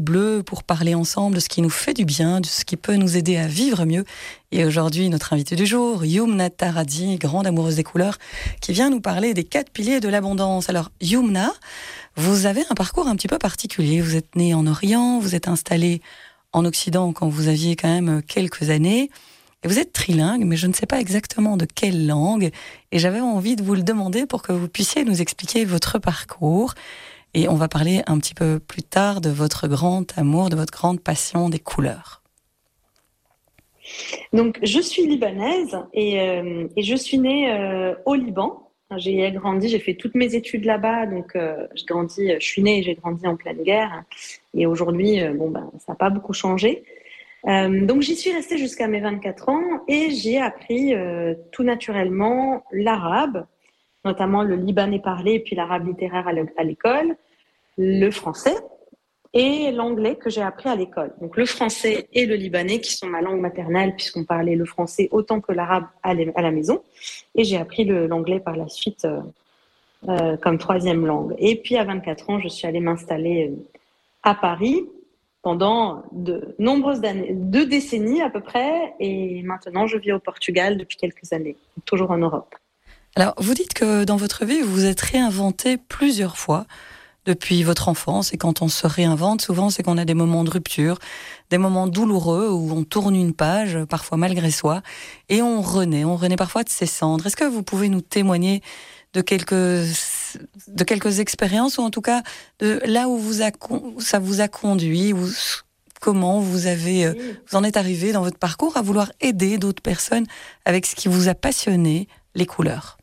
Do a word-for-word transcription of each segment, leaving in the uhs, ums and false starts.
Bleu pour parler ensemble de ce qui nous fait du bien, de ce qui peut nous aider à vivre mieux. Et aujourd'hui, notre invitée du jour, Yumna Taradji, grande amoureuse des couleurs, qui vient nous parler des quatre piliers de l'abondance. Alors, Yumna, vous avez un parcours un petit peu particulier. Vous êtes née en Orient, vous êtes installée en Occident quand vous aviez quand même quelques années. Et vous êtes trilingue, mais je ne sais pas exactement de quelle langue. Et j'avais envie de vous le demander pour que vous puissiez nous expliquer votre parcours. Et on va parler un petit peu plus tard de votre grand amour, de votre grande passion des couleurs. Donc, je suis libanaise et, euh, et je suis née euh, au Liban. J'ai grandi, j'ai fait toutes mes études là-bas. Donc, euh, j'ai grandi, je suis née et j'ai grandi en pleine guerre. Et aujourd'hui, euh, bon, ben, ça n'a pas beaucoup changé. Euh, donc, j'y suis restée jusqu'à mes vingt-quatre ans et j'ai appris euh, tout naturellement l'arabe, notamment le libanais parlé et puis l'arabe littéraire à l'école, le français et l'anglais que j'ai appris à l'école. Donc le français et le libanais qui sont ma langue maternelle puisqu'on parlait le français autant que l'arabe à la maison. Et j'ai appris le, l'anglais par la suite euh, euh, comme troisième langue. Et puis à vingt-quatre ans, je suis allée m'installer à Paris pendant de nombreuses années, deux décennies à peu près. Et maintenant, je vis au Portugal depuis quelques années, toujours en Europe. Alors, vous dites que dans votre vie, vous vous êtes réinventé plusieurs fois depuis votre enfance. Et quand on se réinvente, souvent, c'est qu'on a des moments de rupture, des moments douloureux où on tourne une page, parfois malgré soi, et on renaît. On renaît parfois de ses cendres. Est-ce que vous pouvez nous témoigner de quelques, de quelques expériences, ou en tout cas de là où vous a, ça vous a conduit, ou comment vous avez, vous en êtes arrivé dans votre parcours à vouloir aider d'autres personnes avec ce qui vous a passionné, les couleurs?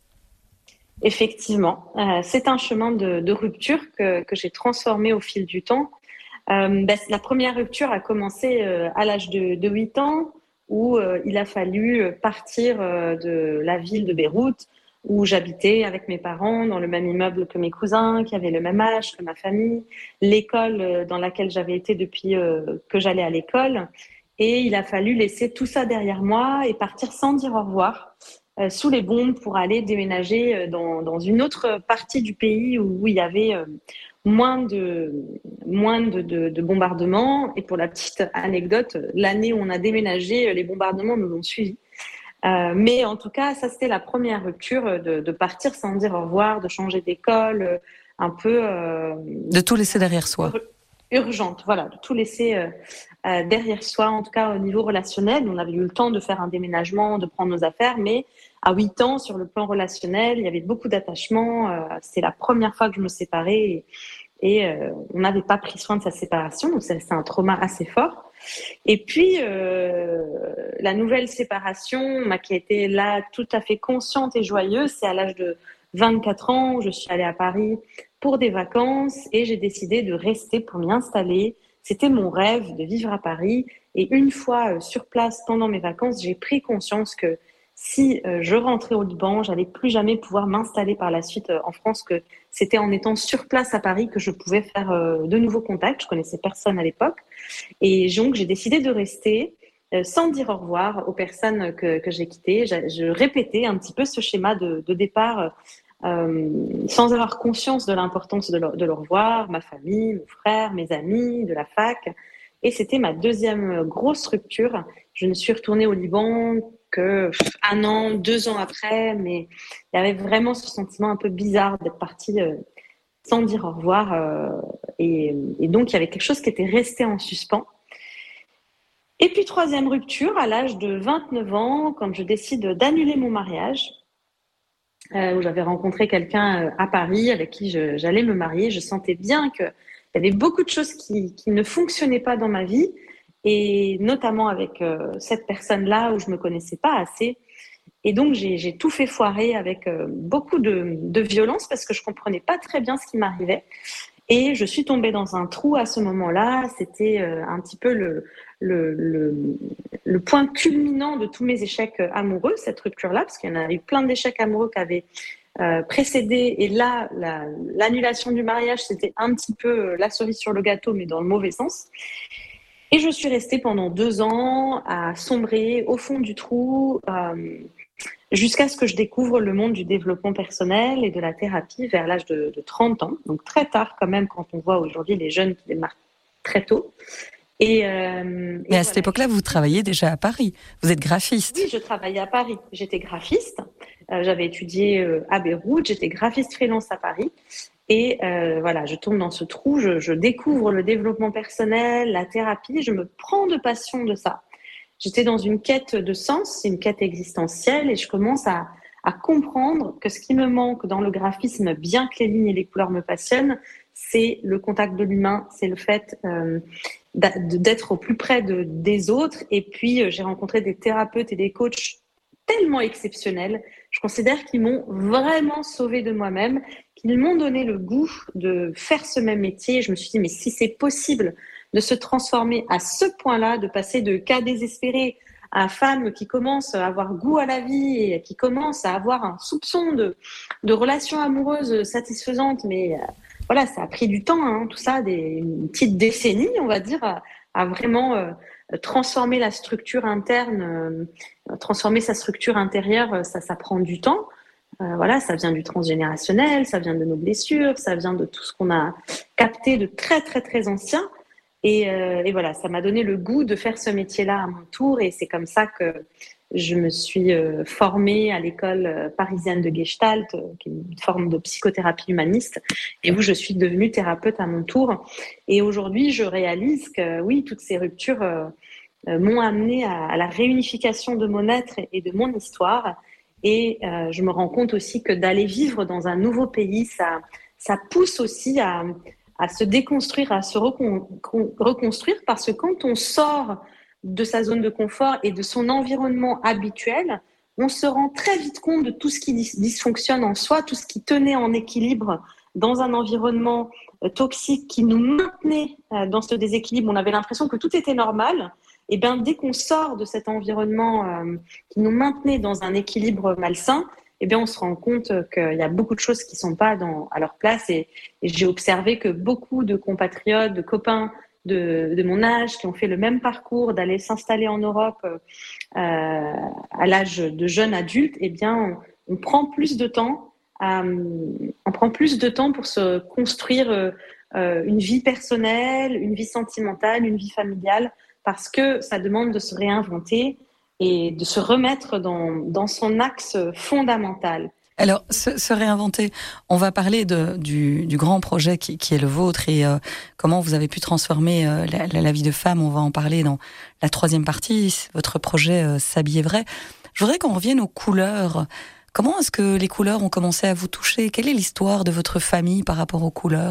Effectivement, euh, c'est un chemin de, de rupture que, que j'ai transformé au fil du temps. Euh, bah, la première rupture a commencé euh, à l'âge de, de huit ans, où euh, il a fallu partir euh, de la ville de Beyrouth, où j'habitais avec mes parents dans le même immeuble que mes cousins, qui avaient le même âge que ma famille, l'école dans laquelle j'avais été depuis euh, que j'allais à l'école. Et il a fallu laisser tout ça derrière moi et partir sans dire au revoir. Euh, sous les bombes pour aller déménager dans, dans une autre partie du pays où, où il y avait euh, moins de, moins de, de, de bombardements. Et pour la petite anecdote, l'année où on a déménagé, les bombardements nous ont suivis. Euh, mais en tout cas, ça, c'était la première rupture de, de partir sans dire au revoir, de changer d'école, un peu... Euh, de tout laisser derrière soi. Urgente, voilà, de tout laisser euh, euh, derrière soi, en tout cas au niveau relationnel. On avait eu le temps de faire un déménagement, de prendre nos affaires, mais à huit ans, sur le plan relationnel, il y avait beaucoup d'attachement. Euh, c'est la première fois que je me séparais et, et euh, on n'avait pas pris soin de sa séparation, donc c'est, c'est un trauma assez fort. Et puis, euh, la nouvelle séparation, bah, qui était là tout à fait consciente et joyeuse, c'est à l'âge de vingt-quatre ans où je suis allée à Paris pour des vacances et j'ai décidé de rester pour m'y installer. C'était mon rêve de vivre à Paris. Et une fois euh, sur place pendant mes vacances, j'ai pris conscience que si euh, je rentrais au Liban, j'allais plus jamais pouvoir m'installer par la suite euh, en France, que c'était en étant sur place à Paris que je pouvais faire euh, de nouveaux contacts. Je connaissais personne à l'époque. Et donc, j'ai décidé de rester euh, sans dire au revoir aux personnes que, que j'ai quittées. Je, je répétais un petit peu ce schéma de, de départ euh, sans avoir conscience de l'importance de le, de le revoir, ma famille, mon frère, mes amis, de la fac. Et c'était ma deuxième grosse rupture. Je ne suis retournée au Liban que un an, deux ans après, mais il y avait vraiment ce sentiment un peu bizarre d'être partie euh, sans dire au revoir. Euh, et, et donc, il y avait quelque chose qui était resté en suspens. Et puis, troisième rupture, à l'âge de vingt-neuf ans, quand je décide d'annuler mon mariage, euh, où j'avais rencontré quelqu'un à Paris avec qui je, j'allais me marier, je sentais bien qu'il y avait beaucoup de choses qui, qui ne fonctionnaient pas dans ma vie, et notamment avec euh, cette personne-là où je me connaissais pas assez. Et donc, j'ai, j'ai tout fait foirer avec euh, beaucoup de, de violence parce que je comprenais pas très bien ce qui m'arrivait. Et je suis tombée dans un trou à ce moment-là. C'était euh, un petit peu le, le, le, le point culminant de tous mes échecs amoureux, cette rupture-là, parce qu'il y en a eu plein d'échecs amoureux qui avaient euh, précédé. Et là, la, l'annulation du mariage, c'était un petit peu la cerise sur le gâteau, mais dans le mauvais sens. Et je suis restée pendant deux ans à sombrer au fond du trou, euh, jusqu'à ce que je découvre le monde du développement personnel et de la thérapie vers l'âge de, de trente ans. Donc très tard quand même, quand on voit aujourd'hui les jeunes qui démarrent très tôt. Et, euh, Mais et à voilà. cette époque-là, vous travailliez déjà à Paris. Vous êtes graphiste. Oui, je travaillais à Paris. J'étais graphiste. Euh, j'avais étudié euh, à Beyrouth. J'étais graphiste freelance à Paris. Et euh, voilà, je tombe dans ce trou. Je, je découvre le développement personnel, la thérapie. Je me prends de passion de ça. J'étais dans une quête de sens, une quête existentielle, et je commence à, à comprendre que ce qui me manque dans le graphisme, bien que les lignes et les couleurs me passionnent, c'est le contact de l'humain, c'est le fait euh, d'être au plus près de, des autres. Et puis, euh, j'ai rencontré des thérapeutes et des coachs tellement exceptionnels. Je considère qu'ils m'ont vraiment sauvée de moi-même, qu'ils m'ont donné le goût de faire ce même métier. Je me suis dit, mais si c'est possible de se transformer à ce point-là, de passer de cas désespérés à femme qui commence à avoir goût à la vie et qui commence à avoir un soupçon de, de relations amoureuses satisfaisantes, mais euh, voilà, ça a pris du temps, hein, tout ça, des, une petite décennie, on va dire, à, à vraiment euh, transformer la structure interne, euh, transformer sa structure intérieure, ça, ça prend du temps. Euh, voilà, ça vient du transgénérationnel, ça vient de nos blessures, ça vient de tout ce qu'on a capté de très, très, très ancien. Et, euh, et voilà, ça m'a donné le goût de faire ce métier-là à mon tour. Et c'est comme ça que je me suis euh, formée à l'école parisienne de Gestalt, euh, qui est une forme de psychothérapie humaniste, et où je suis devenue thérapeute à mon tour. Et aujourd'hui, je réalise que oui, toutes ces ruptures euh, euh, m'ont amenée à, à la réunification de mon être et de mon histoire. Et euh, je me rends compte aussi que d'aller vivre dans un nouveau pays, ça, ça pousse aussi à à se déconstruire, à se recon- reconstruire, parce que quand on sort de sa zone de confort et de son environnement habituel, on se rend très vite compte de tout ce qui dis- dysfonctionne en soi, tout ce qui tenait en équilibre dans un environnement euh, toxique qui nous maintenait euh, dans ce déséquilibre. On avait l'impression que tout était normal. Et bien, dès qu'on sort de cet environnement euh, qui nous maintenait dans un équilibre malsain, eh bien, on se rend compte qu'il y a beaucoup de choses qui ne sont pas dans, à leur place. Et, et j'ai observé que beaucoup de compatriotes, de copains de, de mon âge qui ont fait le même parcours d'aller s'installer en Europe euh, à l'âge de jeune adulte, eh bien, on, on prend plus de temps, euh, on prend plus de temps pour se construire euh, une vie personnelle, une vie sentimentale, une vie familiale, parce que ça demande de se réinventer et de se remettre dans, dans son axe fondamental. Alors, se, se réinventer, on va parler de, du, du grand projet qui, qui est le vôtre et euh, comment vous avez pu transformer euh, la, la, la vie de femme. On va en parler dans la troisième partie, votre projet euh, S'habiller vrai. Je voudrais qu'on revienne aux couleurs. Comment est-ce que les couleurs ont commencé à vous toucher ? Quelle est l'histoire de votre famille par rapport aux couleurs ?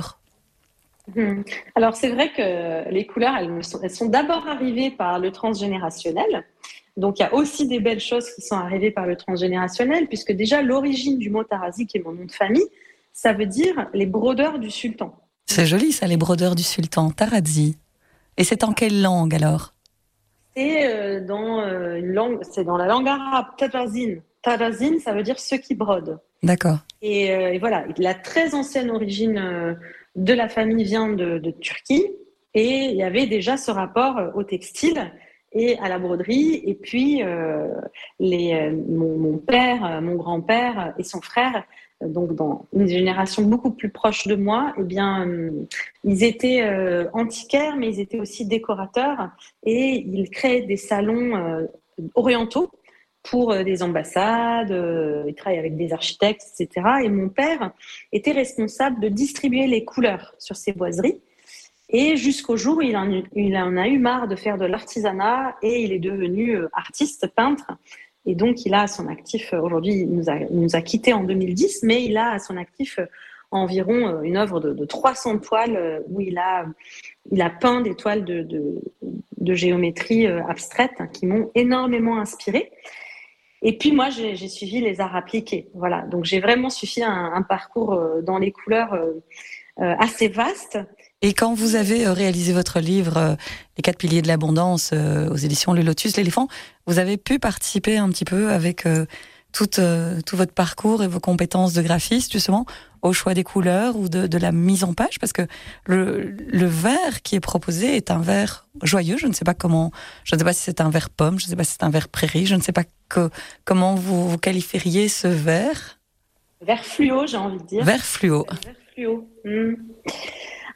Hum. Alors, c'est vrai que les couleurs, elles sont, elles sont d'abord arrivées par le transgénérationnel. Donc, il y a aussi des belles choses qui sont arrivées par le transgénérationnel, puisque déjà, l'origine du mot Tarazi, qui est mon nom de famille, ça veut dire les brodeurs du sultan. C'est joli, ça, les brodeurs du sultan, Tarazi. Et c'est en quelle langue, alors ? C'est euh, dans euh, une langue, c'est dans la langue arabe, Tarazin. Tarazin, ça veut dire ceux qui brodent. D'accord. Et, euh, et voilà, la très ancienne origine euh, de la famille vient de, de Turquie, et il y avait déjà ce rapport euh, au textile et à la broderie. Et puis, euh, les, euh, mon, mon père, mon grand-père et son frère, euh, donc dans une génération beaucoup plus proche de moi, eh bien, euh, ils étaient euh, antiquaires, mais ils étaient aussi décorateurs, et ils créaient des salons euh, orientaux pour euh, des ambassades, euh, ils travaillent avec des architectes, et cetera. Et mon père était responsable de distribuer les couleurs sur ces boiseries. Et jusqu'au jour où il en, il en a eu marre de faire de l'artisanat et il est devenu euh, artiste, peintre. Et donc, il a à son actif, aujourd'hui, il nous a, il nous a quittés en deux mille dix, mais il a à son actif euh, environ une œuvre de, de trois cents toiles où il a, il a peint des toiles de, de, de géométrie euh, abstraite hein, qui m'ont énormément inspirée. Et puis moi, j'ai, j'ai suivi les arts appliqués. Voilà, donc j'ai vraiment suivi un, un parcours euh, dans les couleurs euh, euh, assez vaste. Et quand vous avez réalisé votre livre euh, Les quatre piliers de l'abondance euh, aux éditions Le Lotus, l'éléphant, vous avez pu participer un petit peu avec euh, tout, euh, tout votre parcours et vos compétences de graphiste, justement, au choix des couleurs ou de, de la mise en page, parce que le, le vert qui est proposé est un vert joyeux. Je ne sais pas comment, je ne sais pas si c'est un vert pomme, je ne sais pas si c'est un vert prairie, je ne sais pas que, comment vous, vous qualifieriez ce vert. Vert fluo, j'ai envie de dire. Vert fluo. Vert fluo. Mmh.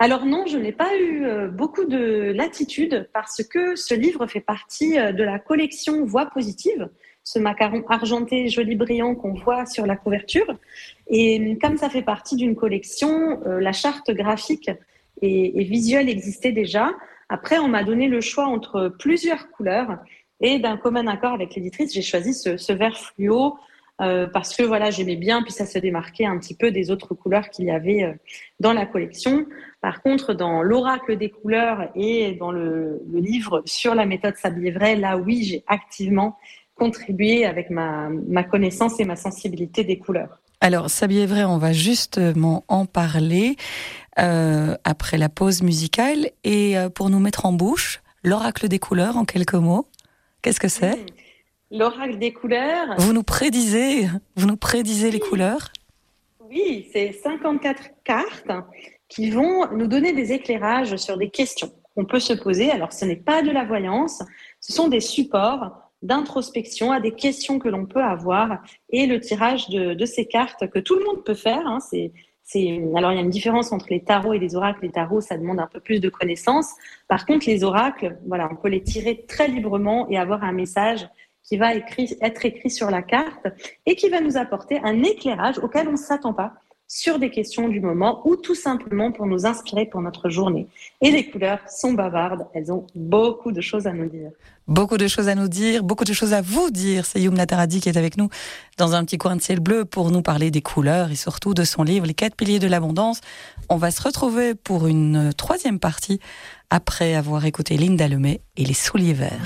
Alors non, je n'ai pas eu euh, beaucoup de latitude parce que ce livre fait partie euh, de la collection Voix positive, ce macaron argenté joli brillant qu'on voit sur la couverture. Et comme ça fait partie d'une collection, euh, la charte graphique et, et visuelle existait déjà. Après, on m'a donné le choix entre plusieurs couleurs et d'un commun accord avec l'éditrice, j'ai choisi ce, ce vert fluo euh, parce que voilà, j'aimais bien, puis ça se démarquait un petit peu des autres couleurs qu'il y avait euh, dans la collection. Par contre, dans l'oracle des couleurs et dans le, le livre sur la méthode Sablier-Vray, là oui, j'ai activement contribué avec ma, ma connaissance et ma sensibilité des couleurs. Alors, Sablier-Vray, on va justement en parler euh, après la pause musicale. Et euh, pour nous mettre en bouche, l'oracle des couleurs, en quelques mots, qu'est-ce que c'est ? Mmh. L'oracle des couleurs. Vous nous prédisez, vous nous prédisez oui. les couleurs ? Oui, c'est cinquante-quatre cartes qui vont nous donner des éclairages sur des questions qu'on peut se poser. Alors, ce n'est pas de la voyance, ce sont des supports d'introspection à des questions que l'on peut avoir et le tirage de, de ces cartes que tout le monde peut faire. Hein, c'est, c'est, alors, il y a une différence entre les tarots et les oracles. Les tarots, ça demande un peu plus de connaissances. Par contre, les oracles, voilà, on peut les tirer très librement et avoir un message qui va écrit, être écrit sur la carte et qui va nous apporter un éclairage auquel on ne s'attend pas sur des questions du moment ou tout simplement pour nous inspirer pour notre journée. Et les couleurs sont bavardes, elles ont beaucoup de choses à nous dire. Beaucoup de choses à nous dire, beaucoup de choses à vous dire. C'est Yumna Taradi qui est avec nous dans un petit coin de ciel bleu pour nous parler des couleurs et surtout de son livre Les quatre piliers de l'abondance. On va se retrouver pour une troisième partie après avoir écouté Linda Lemay et Les souliers verts.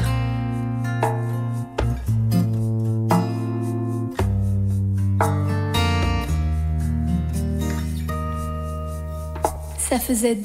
Ça faisait